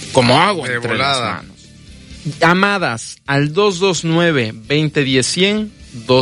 como agua de entre volada. las manos. Llamadas al 229-2010-100,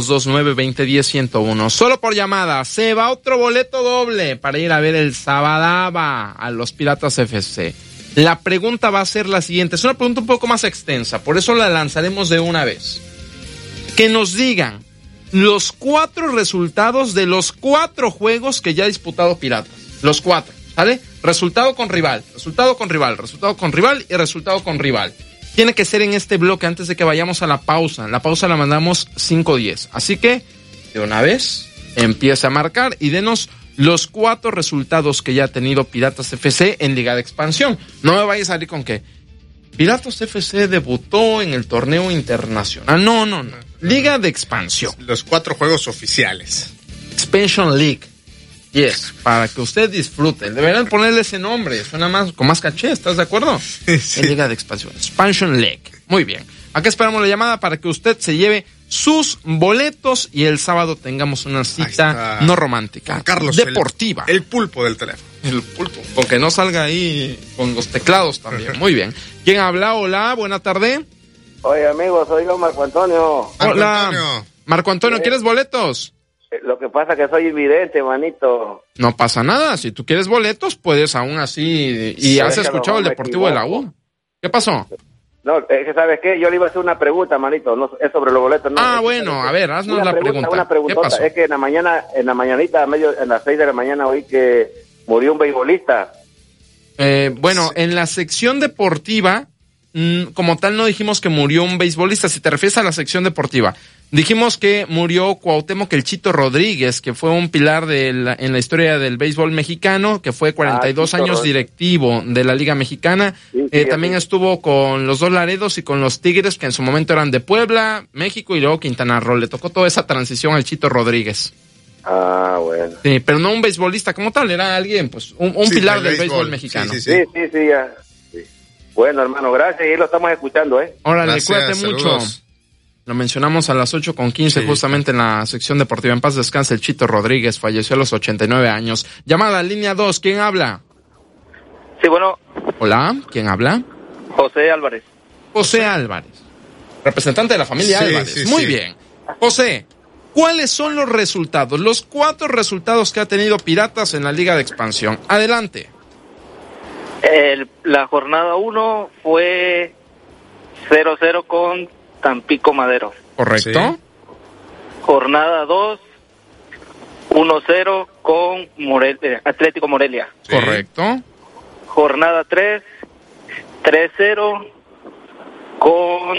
229-2010-101. Solo por llamada se va otro boleto doble para ir a ver el Sabadaba a los Piratas FC. La pregunta va a ser la siguiente. Es una pregunta un poco más extensa, por eso la lanzaremos de una vez. Que nos digan los 4 resultados de los 4 juegos que ya ha disputado Piratas. Los 4, ¿sale? Resultado con rival, resultado con rival, resultado con rival y resultado con rival. Tiene que ser en este bloque antes de que vayamos a la pausa. La pausa la mandamos 5:10. Así que, de una vez, empieza a marcar y denos los 4 resultados que ya ha tenido Piratas FC en Liga de Expansión. No me vayas a salir con que Piratas FC debutó en el torneo internacional. No. Liga de Expansión. Los 4 juegos oficiales. Expansion League. Yes, para que usted disfrute. Deberían ponerle ese nombre. Suena más con más caché, ¿estás de acuerdo? Sí. En Liga de Expansión. Expansion League. Muy bien. Aquí esperamos la llamada para que usted se lleve sus boletos y el sábado tengamos una cita no romántica. Juan Carlos, deportiva. El pulpo del teléfono. El pulpo. Con que no salga ahí con los teclados también. Muy bien. ¿Quién habla? Hola, buena tarde. Oye, amigo, soy yo, Marco Antonio. Hola. Marco Antonio, ¿quieres boletos? Lo que pasa es que soy invidente, manito. No pasa nada. Si tú quieres boletos, puedes aún así. ¿Y Sí, has es que escuchado el me Deportivo de la U? ¿Qué pasó? No, es que ¿sabes qué? Yo le iba a hacer una pregunta, manito. No, es sobre los boletos. No, Bueno, a ver, haznos la pregunta. Una preguntota. ¿Qué pasó? Es que en la mañanita, en las 6 de la mañana oí que murió un beisbolista. Bueno, en la sección deportiva, como tal no dijimos que murió un beisbolista. Si te refieres a la sección deportiva, dijimos que murió Cuauhtémoc El Chito Rodríguez, que fue un pilar en la historia del béisbol mexicano, que fue 42 años directivo de la Liga Mexicana. Sí, también estuvo con los Dos Laredos y con los Tigres, que en su momento eran de Puebla, México y luego Quintana Roo. Le tocó toda esa transición al Chito Rodríguez. Ah, bueno. Sí, pero no un beisbolista como tal, era alguien, pues, un pilar del béisbol mexicano. Sí, ya. Sí. Bueno, hermano, gracias. Y lo estamos escuchando, Órale, Gracias, cuídate saludos. mucho. Lo mencionamos a las 8:15, justamente en la sección deportiva. En paz descanse el Chito Rodríguez, falleció a los 89 años. Llamada, línea 2, ¿quién habla? Sí, bueno. Hola, ¿quién habla? José Álvarez. José Álvarez, representante de la familia Álvarez. Muy bien. José, ¿cuáles son los resultados? Los 4 resultados que ha tenido Piratas en la Liga de Expansión. Adelante. La jornada 1 fue 0-0 con Tampico Madero. ¿Correcto? Sí. Jornada 2, 1-0 con Atlético Morelia. Sí. Correcto. Jornada 3, 3-0 con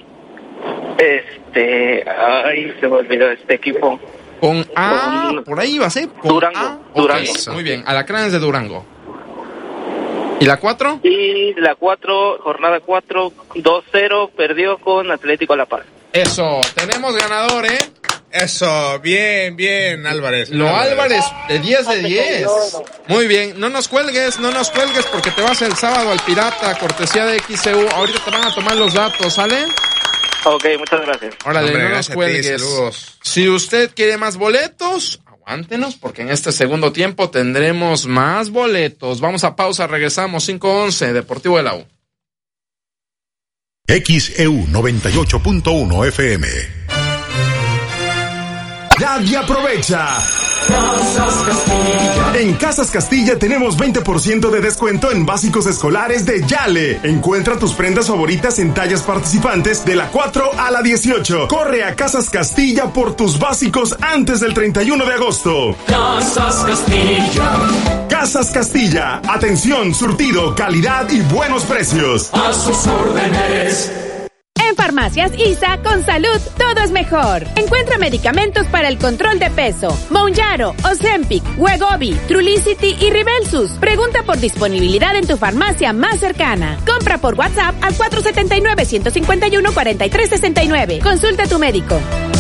ay, se me olvidó este equipo. Con A, por ahí va a ser. Durango. Durango. Muy bien, Alacranes de Durango. ¿Y la 4? Y la 4, jornada 4, 2-0, perdió con Atlético La Paz. Eso, tenemos ganador, Eso, bien, Álvarez. Álvarez, de 10 de 10. Muy bien, no nos cuelgues porque te vas el sábado al Pirata, cortesía de XCU. Ahorita te van a tomar los datos, ¿sale? Ok, muchas gracias. Órale, Hombre, no nos gracias a ti, cuelgues. saludos. Si usted quiere más boletos, aguántenos porque en este segundo tiempo tendremos más boletos. Vamos a pausa, regresamos 5:11, Deportivo de la U. XEU 98.1 FM. Ya y aprovecha. En Casas Castilla tenemos 20% de descuento en básicos escolares de Yale. Encuentra tus prendas favoritas en tallas participantes de la 4 a la 18. Corre a Casas Castilla por tus básicos antes del 31 de agosto. Casas Castilla. Casas Castilla. Atención, surtido, calidad y buenos precios. A sus órdenes. En Farmacias ISA, con salud, todo es mejor. Encuentra medicamentos para el control de peso. Mounjaro, Ozempic, Wegovy, Trulicity y Ribelsus. Pregunta por disponibilidad en tu farmacia más cercana. Compra por WhatsApp al 479-151-4369. Consulta a tu médico.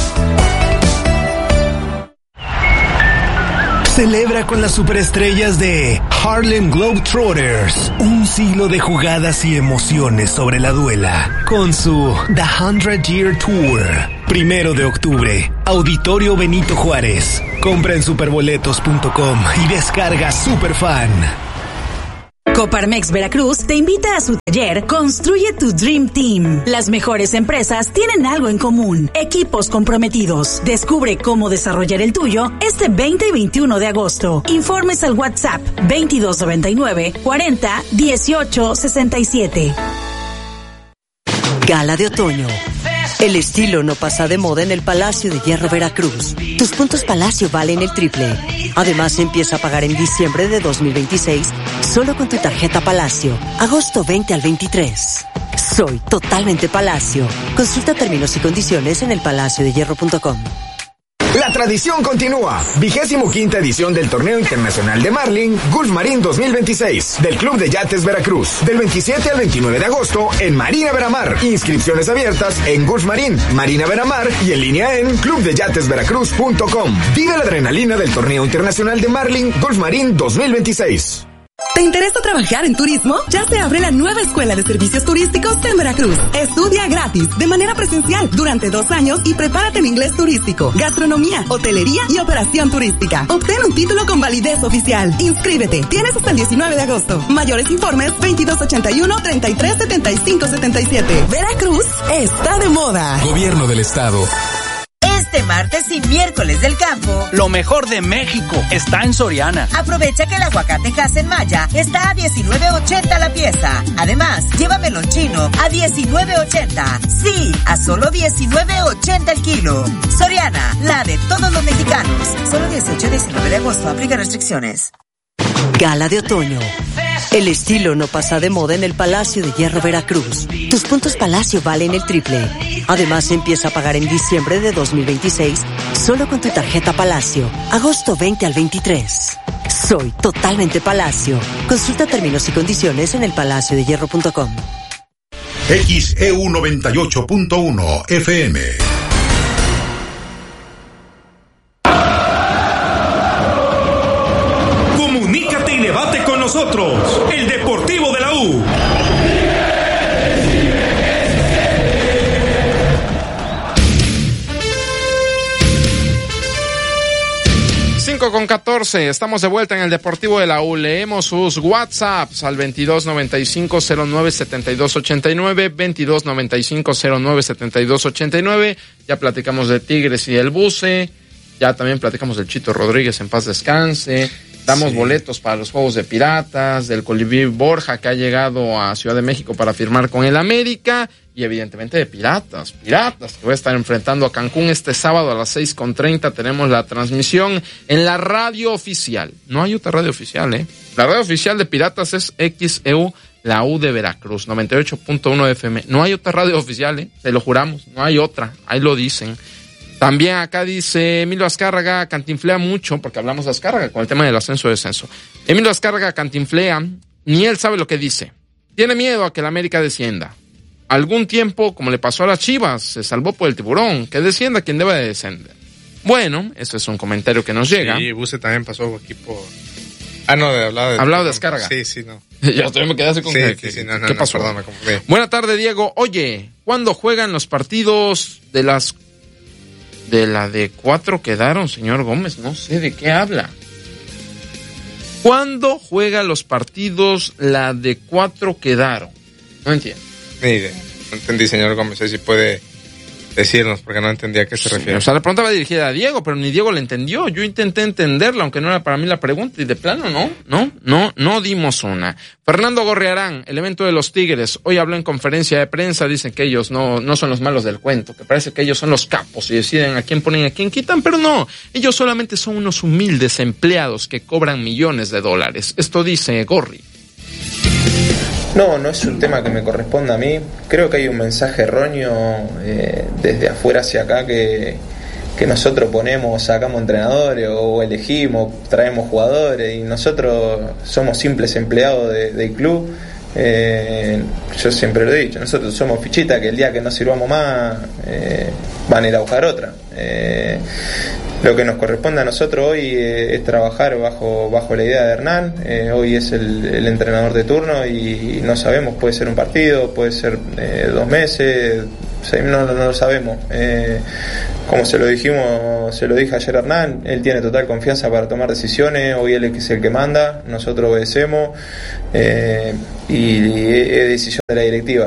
Celebra con las superestrellas de Harlem Globetrotters, un siglo de jugadas y emociones sobre la duela, con su The 100 Year Tour. 1 de octubre, Auditorio Benito Juárez. Compra en superboletos.com y descarga Superfan. Coparmex Veracruz te invita a su taller Construye tu Dream Team. Las mejores empresas tienen algo en común: equipos comprometidos. Descubre cómo desarrollar el tuyo este 20 y 21 de agosto. Informes al WhatsApp 2299 40 18 67. Gala de otoño. El estilo no pasa de moda en el Palacio de Hierro Veracruz. Tus puntos Palacio valen el triple. Además, empieza a pagar en diciembre de 2026 solo con tu tarjeta Palacio. Agosto 20 al 23. Soy totalmente Palacio. Consulta términos y condiciones en elpalaciodehierro.com. La tradición continúa. 25ª edición del Torneo Internacional de Marlin Gulf Marine 2026 del Club de Yates Veracruz. Del 27 al 29 de agosto en Marina Veramar. Inscripciones abiertas en Gulf Marine, Marina Veramar y en línea en clubdeyatesveracruz.com. Vive la adrenalina del Torneo Internacional de Marlin Gulf Marine 2026. ¿Te interesa trabajar en turismo? Ya se abre la nueva Escuela de Servicios Turísticos en Veracruz. Estudia gratis, de manera presencial, durante 2 años y prepárate en inglés turístico, gastronomía, hotelería y operación turística. Obtén un título con validez oficial. Inscríbete. Tienes hasta el 19 de agosto. Mayores informes 2281-337577. Veracruz está de moda. Gobierno del Estado. Este martes y miércoles del campo, lo mejor de México está en Soriana. Aprovecha que el aguacate Hass Maya está a $19.80 la pieza. Además, lleva melón chino a $19.80. Sí, a solo $19.80 el kilo. Soriana, la de todos los mexicanos. Solo 18 y 19 de agosto, aplica restricciones. Gala de otoño. El estilo no pasa de moda en el Palacio de Hierro Veracruz. Tus puntos Palacio valen el triple. Además, empieza a pagar en diciembre de 2026 solo con tu tarjeta Palacio. Agosto 20 al 23. Soy totalmente Palacio. Consulta términos y condiciones en elpalaciodehierro.com. XEU 98.1 FM. Comunícate y debate con nosotros. El Deportivo de la U. Con 14, estamos de vuelta en el Deportivo de la U. Leemos sus WhatsApps al 2295-09-7289, 2295-09-7289. Ya platicamos de Tigres y del Buce, ya también platicamos del Chito Rodríguez, en paz descanse. Damos boletos para los Juegos de Piratas, del Colibrí Borja, que ha llegado a Ciudad de México para firmar con el América, y evidentemente de Piratas, que va a estar enfrentando a Cancún este sábado a las 6:30. Tenemos la transmisión en la radio oficial. No hay otra radio oficial, La radio oficial de Piratas es XEU, la U de Veracruz, 98.1 FM. No hay otra radio oficial, se lo juramos, no hay otra, ahí lo dicen. También acá dice Emilio Azcárraga, cantinflea mucho, porque hablamos de Azcárraga con el tema del ascenso y descenso. Emilio Azcárraga cantinflea, ni él sabe lo que dice. Tiene miedo a que el América descienda. Algún tiempo, como le pasó a las Chivas, se salvó por el tiburón, que descienda quien debe de descender. Bueno, ese es un comentario que nos llega. Sí, Buse también pasó aquí por... Hablaba de Azcárraga. Sí, no. Yo también me quedé así con no, ¿qué pasó? Perdón, me confundí. Buena tarde, Diego. Oye, ¿cuándo juegan los partidos de la de 4 quedaron, señor Gómez? No sé de qué habla. ¿Cuándo juega los partidos la de 4 quedaron? No entiendo. Ni idea. No entendí, señor Gómez. Si puede decirnos, porque no entendía a qué se refiere. O sea, la pregunta va dirigida a Diego, pero ni Diego la entendió. Yo intenté entenderla, aunque no era para mí la pregunta, y de plano no dimos una. Fernando Gorriarán, el evento de los Tigres, hoy habló en conferencia de prensa, dicen que ellos no son los malos del cuento, que parece que ellos son los capos y deciden a quién ponen y a quién quitan, pero no, ellos solamente son unos humildes empleados que cobran millones de dólares. Esto dice Gorri. No es un tema que me corresponda a mí. Creo que hay un mensaje erróneo desde afuera hacia acá que nosotros sacamos entrenadores o elegimos, traemos jugadores, y nosotros somos simples empleados del club. Yo siempre lo he dicho, nosotros somos fichitas que el día que no sirvamos más van a ir a buscar otra. Lo que nos corresponde a nosotros hoy es trabajar bajo la idea de Hernán. Hoy es el entrenador de turno y no sabemos, puede ser un partido, puede ser 2 meses, no lo sabemos. Como se lo dije ayer a Hernán, él tiene total confianza para tomar decisiones, hoy él es el que manda, nosotros obedecemos y es decisión de la directiva.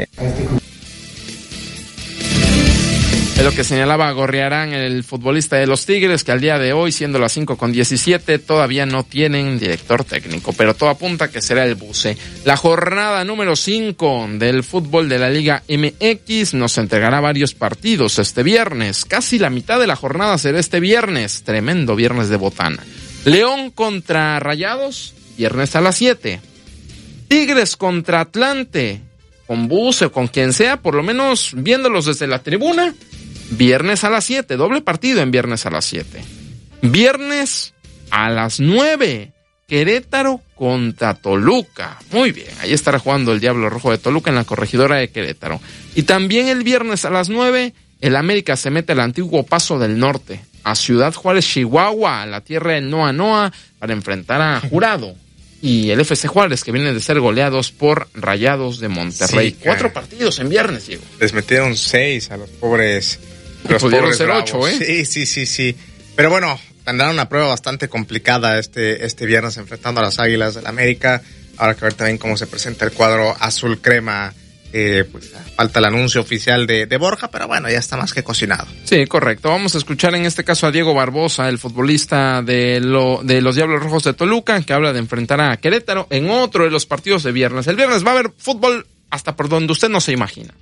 Es lo que señalaba Gorriarán, el futbolista de los Tigres, que al día de hoy, siendo las 5:17, todavía no tienen director técnico, pero todo apunta que será el Buce. La jornada número 5 del fútbol de la Liga MX nos entregará varios partidos este viernes. Casi la mitad de la jornada será este viernes, tremendo viernes de botana. León contra Rayados, viernes a las 7. Tigres contra Atlante, con Buce o con quien sea, por lo menos viéndolos desde la tribuna, viernes a las 7, doble partido en viernes a las 7. Viernes a las 9, Querétaro contra Toluca. Muy bien, ahí estará jugando el Diablo Rojo de Toluca en la Corregidora de Querétaro. Y también el viernes a las 9, el América se mete al antiguo Paso del Norte, a Ciudad Juárez, Chihuahua, a la tierra del Noa Noa, para enfrentar a Jurado y el FC Juárez, que vienen de ser goleados por Rayados de Monterrey. Sí, 4 partidos en viernes, Diego. Les metieron 6 a los pobres. Pudieron ser 8, ¿eh? Sí. Pero bueno, tendrán una prueba bastante complicada este viernes enfrentando a las Águilas del América. Habrá que ver también cómo se presenta el cuadro azul crema. Pues falta el anuncio oficial de Borja, pero bueno, ya está más que cocinado. Sí, correcto. Vamos a escuchar en este caso a Diego Barbosa, el futbolista de los Diablos Rojos de Toluca, que habla de enfrentar a Querétaro en otro de los partidos de viernes. El viernes va a haber fútbol hasta por donde usted no se imagina.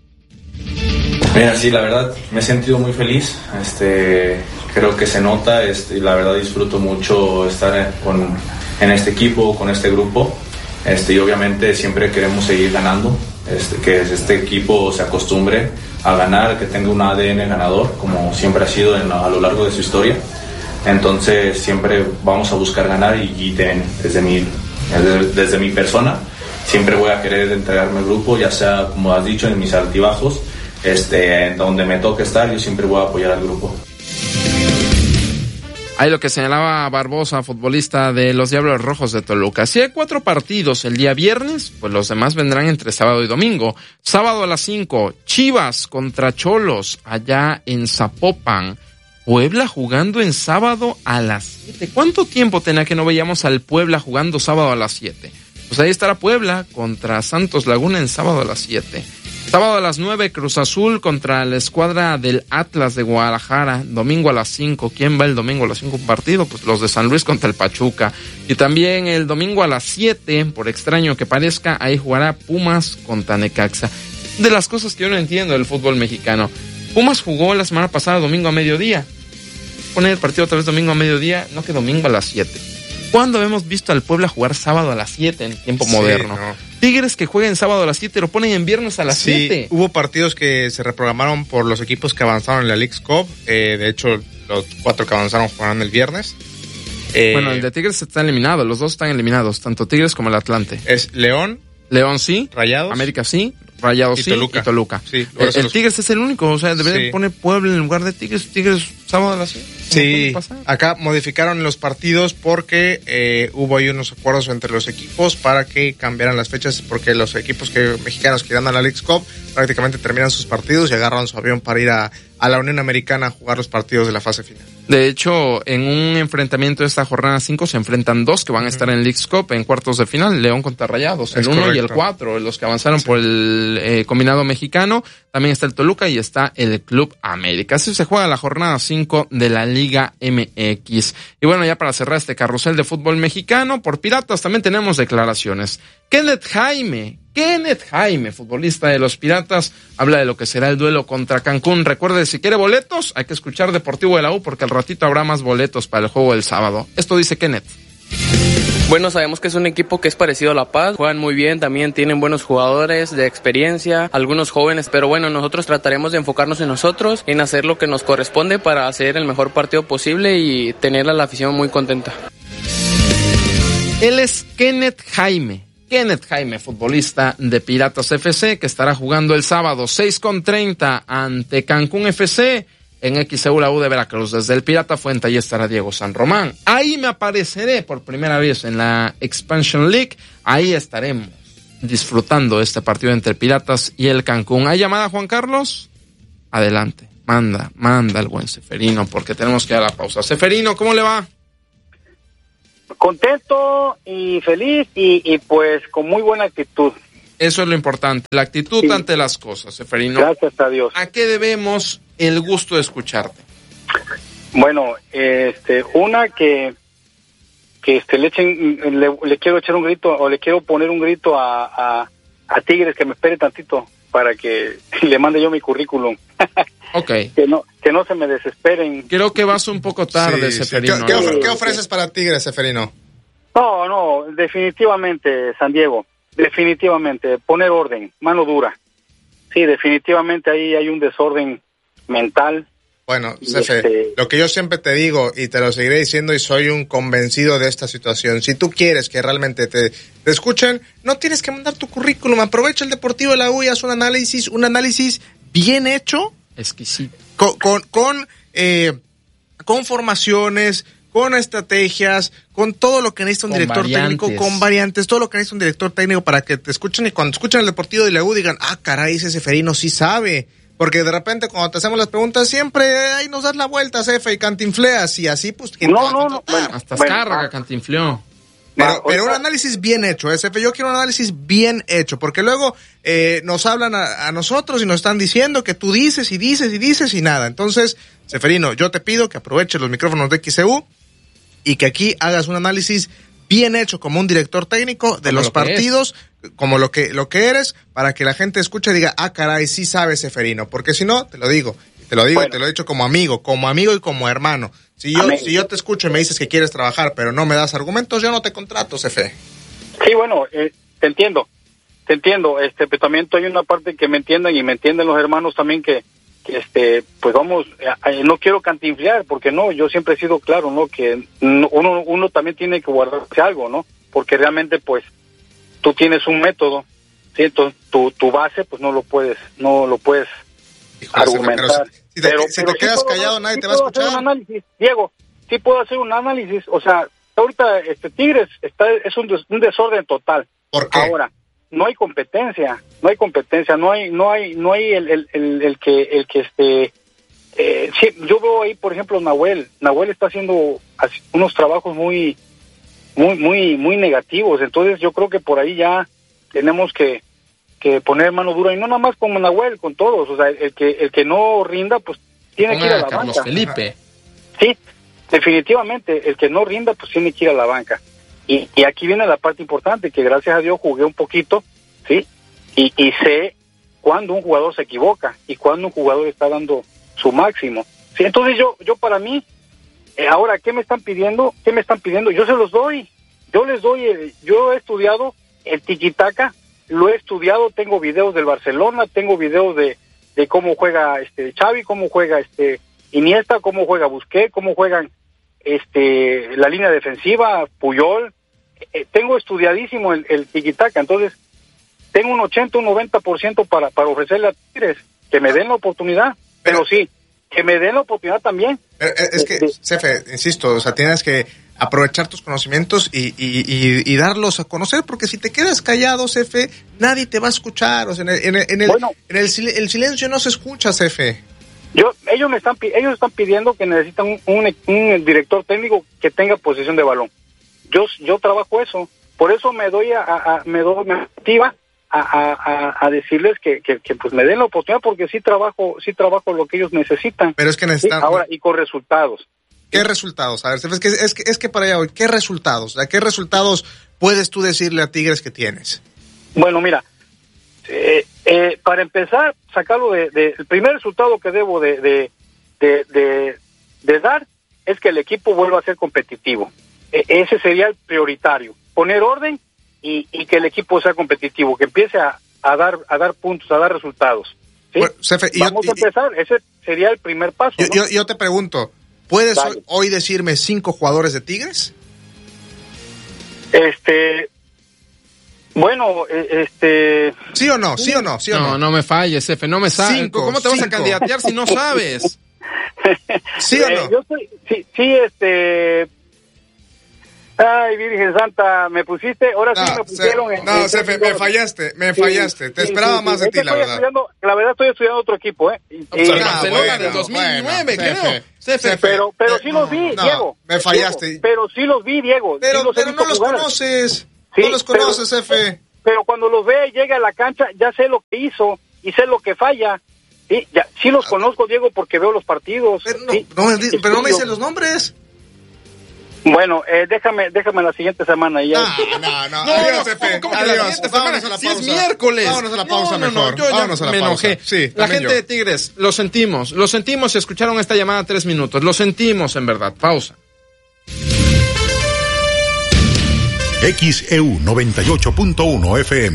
Mira, sí, la verdad me he sentido muy feliz, creo que se nota, y la verdad disfruto mucho estar en este equipo, con este grupo, y obviamente siempre queremos seguir ganando, que este equipo se acostumbre a ganar, que tenga un ADN ganador, como siempre ha sido a lo largo de su historia. Entonces siempre vamos a buscar ganar y desde mi persona siempre voy a querer entregarme al grupo, ya sea, como has dicho, en mis altibajos, donde me toque estar, yo siempre voy a apoyar al grupo. Ahí lo que señalaba Barbosa, futbolista de los Diablos Rojos de Toluca. Si hay 4 partidos el día viernes, pues los demás vendrán entre sábado y domingo. Sábado a las 5, Chivas contra Cholos, allá en Zapopan. Puebla jugando en sábado a las 7. ¿Cuánto tiempo tenía que no veíamos al Puebla jugando sábado a las 7? Pues ahí estará Puebla contra Santos Laguna en sábado a las 7. Sábado a las 9, Cruz Azul contra la escuadra del Atlas de Guadalajara. Domingo a las 5. ¿Quién va el domingo a las 5 un partido? Pues los de San Luis contra el Pachuca. Y también el domingo a las 7, por extraño que parezca, ahí jugará Pumas contra Necaxa. De las cosas que yo no entiendo del fútbol mexicano. Pumas jugó la semana pasada domingo a mediodía. Poner el partido otra vez domingo a mediodía, no que domingo a las 7. ¿Cuándo hemos visto al Puebla jugar sábado a las 7 en tiempo moderno? No. Tigres que jueguen sábado a las 7 lo ponen en viernes a las 7. Hubo partidos que se reprogramaron por los equipos que avanzaron en la Leagues Cup. De hecho, los 4 que avanzaron jugarán el viernes. Bueno, el de Tigres está eliminado. Los 2 están eliminados, tanto Tigres como el Atlante. Es León sí. Rayados. América sí. Rayados sí. Y Toluca. Sí, el Tigres es el único. O sea, deberían poner Puebla en lugar de Tigres. Tigres sábado a las 7. Sí, acá modificaron los partidos porque hubo ahí unos acuerdos entre los equipos para que cambiaran las fechas, porque los equipos mexicanos que irán a la Leagues Cup prácticamente terminan sus partidos y agarran su avión para ir a la Unión Americana a jugar los partidos de la fase final. De hecho, en un enfrentamiento de esta jornada 5 se enfrentan 2 que van a estar en Leagues Cup en cuartos de final, León contra Rayados, el 1 y el 4, los que avanzaron por el combinado mexicano. También está el Toluca y está el Club América. Así se juega la jornada 5 de la Liga MX. Y bueno, ya para cerrar este carrusel de fútbol mexicano, por Piratas también tenemos declaraciones. Kenneth Jaime, futbolista de los Piratas, habla de lo que será el duelo contra Cancún. Recuerde, si quiere boletos, hay que escuchar Deportivo de la U, porque al ratito habrá más boletos para el juego del sábado. Esto dice Kenneth. Bueno, sabemos que es un equipo que es parecido a La Paz, juegan muy bien, también tienen buenos jugadores de experiencia, algunos jóvenes, pero bueno, nosotros trataremos de enfocarnos en nosotros, en hacer lo que nos corresponde para hacer el mejor partido posible y tener a la afición muy contenta. Él es Kenneth Jaime, futbolista de Piratas FC, que estará jugando el sábado 6:30 ante Cancún FC. En XEU la U de Veracruz. Desde el Pirata Fuente, ahí estará Diego San Román. Ahí me apareceré por primera vez en la Expansion League. Ahí estaremos disfrutando este partido entre Piratas y el Cancún. ¿Hay llamada, Juan Carlos? Adelante. Manda el buen Seferino, porque tenemos que dar la pausa. Seferino, ¿cómo le va? Contento y feliz y pues con muy buena actitud. Eso es lo importante, la actitud ante las cosas, Seferino. Gracias a Dios. ¿A qué debemos el gusto de escucharte? Bueno, una que le quiero echar un grito, o le quiero poner un grito a Tigres, que me espere tantito para que le mande yo mi currículum. Okay. Que no se me desesperen. Creo que vas un poco tarde, Seferino. ¿Qué ofreces para Tigres, Seferino? No, definitivamente, San Diego. Definitivamente, poner orden, mano dura. Sí, definitivamente ahí hay un desorden mental. Bueno, Sefe, lo que yo siempre te digo, y te lo seguiré diciendo, y soy un convencido de esta situación, si tú quieres que realmente te escuchen, no tienes que mandar tu currículum, aprovecha el Deportivo de la U y haz un análisis bien hecho, exquisito, con formaciones, con estrategias, con todo lo que necesita un director técnico, con variantes, todo lo que necesita un director técnico para que te escuchen, y cuando escuchen el Deportivo de la U digan, caray, ese Seferino sí sabe. Porque de repente cuando te hacemos las preguntas siempre ahí nos das la vuelta, Cefe, y cantinfleas, y así pues... No. Hasta carga cantinfleó. Pero un análisis bien hecho, Cefe, yo quiero un análisis bien hecho, porque luego nos hablan a nosotros y nos están diciendo que tú dices y nada. Entonces, Seferino, yo te pido que aproveches los micrófonos de XEU y que aquí hagas un análisis bien hecho como un director técnico de los partidos, como lo que eres, para que la gente escuche y diga, caray, sí sabe Seferino, porque si no, te lo digo, bueno, y te lo he dicho como amigo y como hermano. Si yo te escucho y me dices que quieres trabajar, pero no me das argumentos, yo no te contrato, Cefe. Sí, bueno, te entiendo, pero también hay una parte que me entiendan y me entienden los hermanos también que pues vamos, no quiero cantinflear, porque no, yo siempre he sido claro, ¿no? Que uno también tiene que guardarse algo, ¿no? Porque realmente, pues, tú tienes un método, ¿sí? Entonces, tu base, pues, no lo puedes argumentar. Pero si te quedas callado, nadie te va a escuchar. Un análisis, Diego, sí puedo hacer un análisis, o sea, ahorita Tigres es un desorden total. ¿Por qué? Ahora, no hay competencia, no hay el que sí, yo veo ahí, por ejemplo, Nahuel está haciendo unos trabajos muy negativos, entonces yo creo que por ahí ya tenemos que poner mano dura, y no nada más con Nahuel, con todos, o sea, el que no rinda, pues tiene que ir a la Carlos banca. Felipe. Sí, definitivamente, el que no rinda, pues tiene que ir a la banca. Y aquí viene la parte importante, que gracias a Dios jugué un poquito, ¿sí? Y sé cuándo un jugador se equivoca y cuándo un jugador está dando su máximo. ¿Sí? Entonces yo para mí, ahora, ¿qué me están pidiendo? Yo se los doy. Yo les doy, yo he estudiado el tiquitaca, lo he estudiado, tengo videos del Barcelona, tengo videos de cómo juega Xavi, cómo juega Iniesta, cómo juega Busquets, cómo juegan la línea defensiva, Puyol. Tengo estudiadísimo el tiquitaca, entonces tengo un 80, un 90% para ofrecerle a Tigres, que me den la oportunidad, pero sí, que me den la oportunidad también. Es que, Cefe, insisto, o sea, tienes que aprovechar tus conocimientos y darlos a conocer, porque si te quedas callado, Cefe, nadie te va a escuchar, o sea, el silencio no se escucha, Cefe. Ellos están pidiendo que necesitan un director técnico que tenga posesión de balón. Yo trabajo eso, por eso me motiva a decirles que pues me den la oportunidad, porque sí trabajo lo que ellos necesitan. Pero es que necesitan. ¿Sí? Ahora, y con resultados. ¿Qué resultados? A ver, es que para allá voy. ¿Qué resultados? ¿A qué resultados puedes tú decirle a Tigres que tienes? Bueno, mira, para empezar, sacarlo el primer resultado que debo de dar es que el equipo vuelva a ser competitivo. Ese sería el prioritario, poner orden y que el equipo sea competitivo, que empiece a dar puntos, a dar resultados. ¿Sí? Bueno, Cefe, vamos a empezar, ese sería el primer paso, ¿no? Yo te pregunto, ¿puedes hoy decirme 5 jugadores de Tigres? Bueno, ¿Sí o no? ¿Sí o no? ¿Sí o no? No me falles, Cefe, no me sabes. 5, ¿Cómo te vas a candidatear si no sabes? ¿Sí o no? Yo soy, sí, Ay, Virgen Santa, me pusiste, ahora sí me pusieron. Cefe, me fallaste. Te esperaba más de ti, la verdad. La verdad estoy estudiando otro equipo, Barcelona del 2009, creo. Cefe, pero sí los vi, Diego. Me fallaste. Pero sí los vi, Diego. Pero no los conoces. No los conoces, Cefe. Pero cuando los ve y llega a la cancha, ya sé lo que hizo y sé lo que falla. Sí los conozco, Diego, porque veo los partidos. Pero no me dicen los nombres. Bueno, déjame la siguiente semana ya. No. Adiós, Cefe. Adiós. Vámonos a la pausa. Si es miércoles. Vámonos a la pausa mejor. Yo vámonos a la me pausa. enojé. Sí, la gente de Tigres, lo sentimos. Y escucharon esta llamada 3 minutos. Lo sentimos, en verdad. Pausa. XEU 98.1 FM.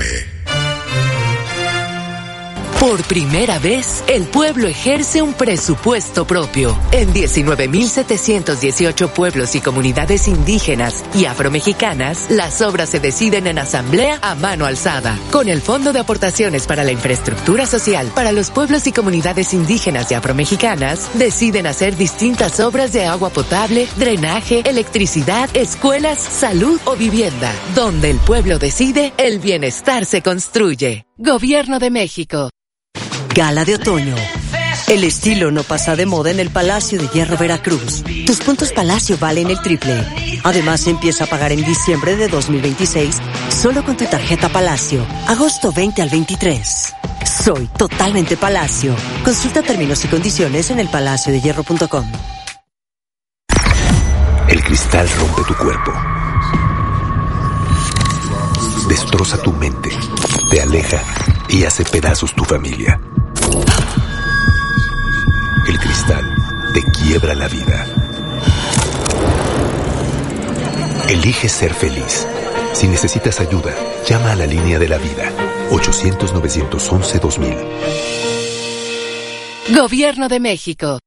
Por primera vez, el pueblo ejerce un presupuesto propio. En 19.718 pueblos y comunidades indígenas y afromexicanas, las obras se deciden en asamblea a mano alzada. Con el Fondo de Aportaciones para la Infraestructura Social para los pueblos y comunidades indígenas y afromexicanas, deciden hacer distintas obras de agua potable, drenaje, electricidad, escuelas, salud o vivienda. Donde el pueblo decide, el bienestar se construye. Gobierno de México. Gala de otoño. El estilo no pasa de moda en el Palacio de Hierro Veracruz. Tus puntos Palacio valen el triple. Además, empieza a pagar en diciembre de 2026 solo con tu tarjeta Palacio. Agosto 20 al 23. Soy totalmente Palacio. Consulta términos y condiciones en elpalaciodehierro.com. El cristal rompe tu cuerpo. Destroza tu mente. Te aleja y hace pedazos tu familia. El cristal te quiebra la vida. Elige ser feliz. Si necesitas ayuda, llama a la línea de la vida. 800-911-2000. Gobierno de México.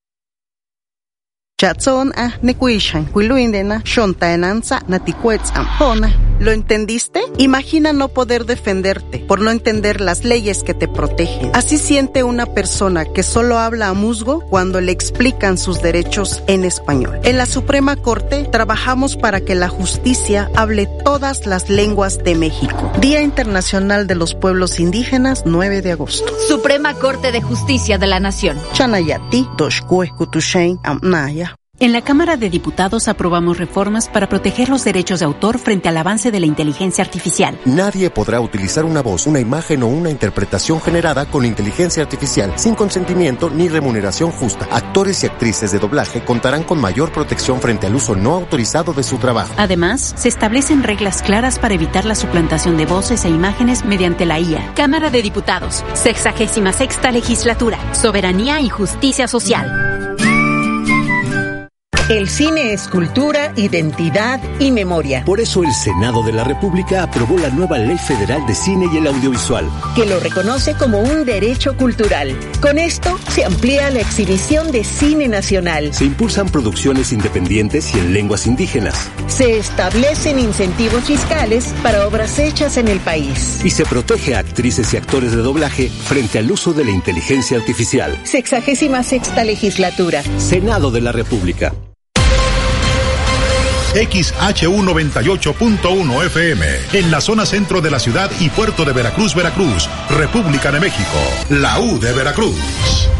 ¿Lo entendiste? Imagina no poder defenderte por no entender las leyes que te protegen. Así siente una persona que solo habla a musgo cuando le explican sus derechos en español. En la Suprema Corte trabajamos para que la justicia hable todas las lenguas de México. Día Internacional de los Pueblos Indígenas, 9 de agosto. Suprema Corte de Justicia de la Nación. Chanayati, Doshkue, Kutushain, Amnaya. En la Cámara de Diputados aprobamos reformas para proteger los derechos de autor frente al avance de la inteligencia artificial. Nadie podrá utilizar una voz, una imagen o una interpretación generada con inteligencia artificial sin consentimiento ni remuneración justa. Actores y actrices de doblaje contarán con mayor protección frente al uso no autorizado de su trabajo. Además, se establecen reglas claras para evitar la suplantación de voces e imágenes mediante la IA. Cámara de Diputados, 66ª Legislatura, Soberanía y Justicia Social. El cine es cultura, identidad y memoria. Por eso el Senado de la República aprobó la nueva Ley Federal de Cine y el Audiovisual, que lo reconoce como un derecho cultural. Con esto se amplía la exhibición de cine nacional. Se impulsan producciones independientes y en lenguas indígenas. Se establecen incentivos fiscales para obras hechas en el país. Y se protege a actrices y actores de doblaje frente al uso de la inteligencia artificial. 66ª Legislatura. Senado de la República. XHU 98.1 FM, en la zona centro de la ciudad y puerto de Veracruz, Veracruz, República de México, la U de Veracruz.